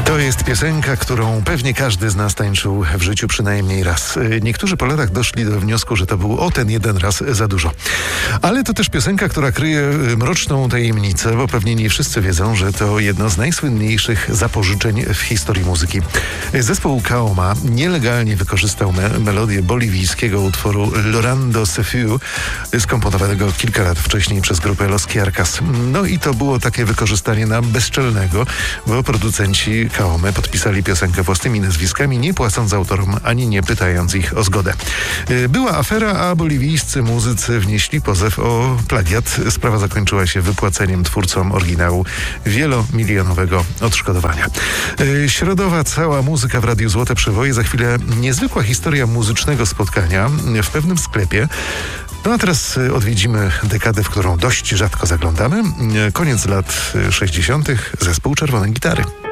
To jest piosenka, którą pewnie każdy z nas tańczył w życiu przynajmniej raz. Niektórzy po latach doszli do wniosku, że to był ten jeden raz za dużo. Ale to też piosenka, która kryje mroczną tajemnicę, bo pewnie nie wszyscy wiedzą, że to jedno z najsłynniejszych zapożyczeń w historii muzyki. Zespół Kaoma nielegalnie wykorzystał melodię boliwijskiego utworu Llorando Se Fue, skomponowanego kilka lat wcześniej przez grupę Los Kiarcas. No i to było takie wykorzystanie na bezczelnego, bo producenci Kaomy podpisali piosenkę własnymi nazwiskami, nie płacąc autorom, ani nie pytając ich o zgodę. Była afera, a boliwijscy muzycy wnieśli pozew o plagiat. Sprawa zakończyła się wypłaceniem twórcom oryginału wielomilionowego odszkodowania. Środowa cała muzyka w Radiu Złote Przeboje. Za chwilę niezwykła historia muzycznego spotkania w pewnym sklepie. No a teraz odwiedzimy dekadę, w którą dość rzadko zaglądamy. Koniec lat 60. Zespół Czerwone Gitary.